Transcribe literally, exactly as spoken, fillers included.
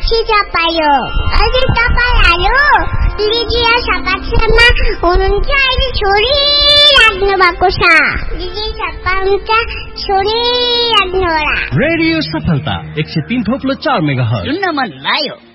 रक्सी चपायो हजुर तपाईहरु लिजिया सपाक्षमा हुनुहुन्छ अहिले छोरी लाग्नु भएको छ लिजी सपाउँछ छोरी लाग्नु होला रेडियो सफलता एक सय तीन थोप्लो चार मेगाहर्ज सुन्न मन लाग्यो